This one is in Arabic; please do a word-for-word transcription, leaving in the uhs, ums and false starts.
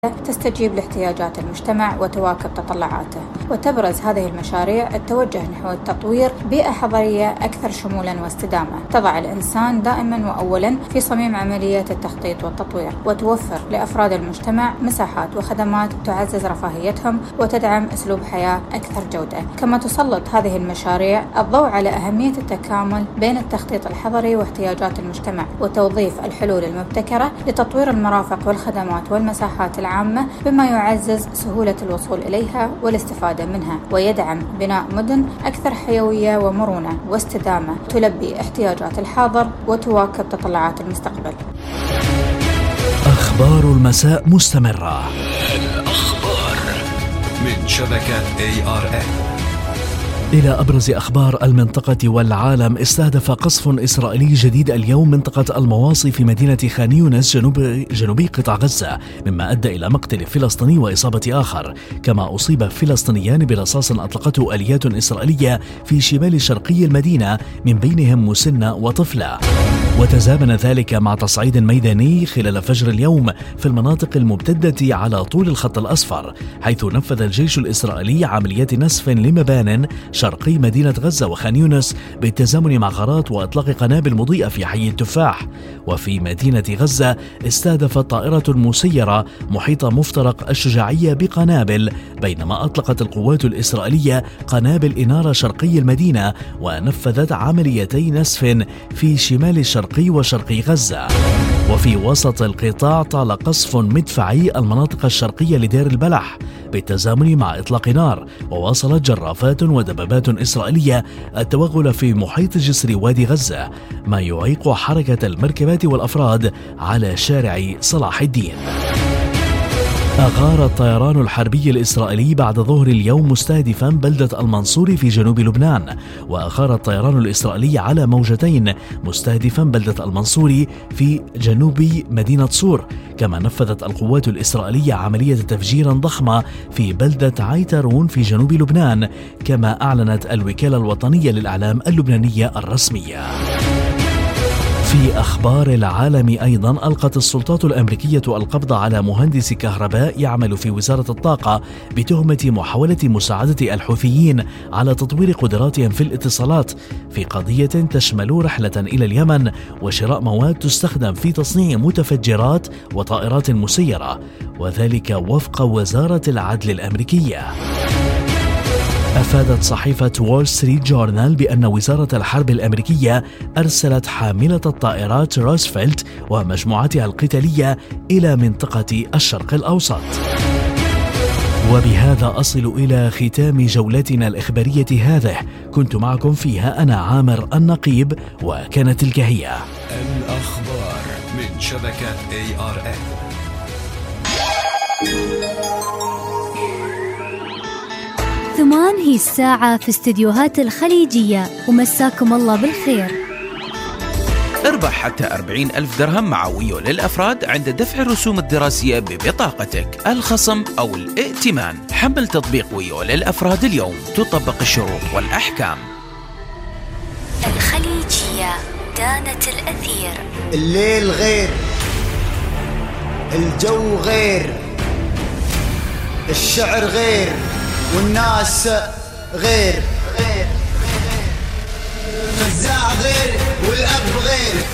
تستجيب لاحتياجات المجتمع وتواكب تطلعاته. وتبرز هذه المشاريع التوجه نحو تطوير بيئة حضرية أكثر شمولا واستدامة، تضع الإنسان دائما وأولا في صميم عملية التخطيط والتطوير، وتوفر لأفراد المجتمع مساحات وخدمات تعزز رفاهيتهم وتدعم أسلوب حياة أكثر جودة. كما تسلط هذه المشاريع الضوء على أهمية التكامل بين التخطيط الحضري واحتياجات المجتمع، وتوظيف الحلول المبتكرة لتطوير المرافق والخدمات والمساحات العامة بما يعزز سهولة الوصول إليها والاستفادة منها، ويدعم بناء مدن أكثر حيوية ومرونة واستدامة تلبي احتياجات الحاضر وتواكب تطلعات المستقبل. أخبار المساء مستمرة. الأخبار من شبكة إيه آر إم. إلى أبرز أخبار المنطقة والعالم. استهدف قصف إسرائيلي جديد اليوم منطقة المواصي في مدينة خان يونس جنوب جنوبي قطاع غزة، مما أدى إلى مقتل فلسطيني وإصابة آخر. كما أصيب فلسطينيان برصاص أطلقته آليات إسرائيلية في شمال شرقي المدينة، من بينهم مسنة وطفلة. وتزامن ذلك مع تصعيد ميداني خلال فجر اليوم في المناطق الممتدة على طول الخط الأصفر، حيث نفذ الجيش الإسرائيلي عمليات نسف لمبان شرقي مدينة غزة وخان يونس بالتزامن مع غارات وإطلاق قنابل مضيئة في حي التفاح. وفي مدينة غزة استهدفت طائرة مسيرة محيط مفترق الشجاعية بقنابل، بينما أطلقت القوات الإسرائيلية قنابل إنارة شرقي المدينة ونفذت عمليتي نسف في شمال الشرقي وشرقي غزة. وفي وسط القطاع طال قصف مدفعي المناطق الشرقية لدير البلح بالتزامن مع إطلاق نار، وواصلت جرافات ودبابات إسرائيلية التوغل في محيط جسر وادي غزة، ما يعيق حركة المركبات والأفراد على شارع صلاح الدين. أغار الطيران الحربي الإسرائيلي بعد ظهر اليوم مستهدفا بلدة المنصوري في جنوب لبنان. وأغار الطيران الإسرائيلي على موجتين مستهدفا بلدة المنصوري في جنوب مدينة صور. كما نفذت القوات الإسرائيلية عملية تفجير ضخمة في بلدة عيترون في جنوب لبنان، كما أعلنت الوكالة الوطنية للإعلام اللبنانية الرسمية. في أخبار العالم أيضا، ألقت السلطات الأمريكية القبض على مهندس كهرباء يعمل في وزارة الطاقة بتهمة محاولة مساعدة الحوثيين على تطوير قدراتهم في الاتصالات في قضية تشمل رحلة إلى اليمن وشراء مواد تستخدم في تصنيع متفجرات وطائرات مسيرة، وذلك وفق وزارة العدل الأمريكية. أفادت صحيفة وول ستريت جورنال بأن وزارة الحرب الأمريكية أرسلت حاملة الطائرات روزفلت ومجموعتها القتالية إلى منطقة الشرق الأوسط. وبهذا أصل إلى ختام جولتنا الإخبارية هذه، كنت معكم فيها أنا عامر النقيب، وكانت تلك هي الأخبار من شبكة إيه آر إم. ثمان هي الساعة في استديوهات الخليجية، ومساكم الله بالخير. اربح حتى أربعين ألف درهم مع ويو للأفراد عند دفع الرسوم الدراسية ببطاقتك، الخصم أو الائتمان. حمل تطبيق ويو للأفراد اليوم، تطبق الشروط والأحكام. الخليجية دانت الأثير. الليل غير، الجو غير، الشعر غير، والناس غير، غير، الفزاع غير، والأب غير.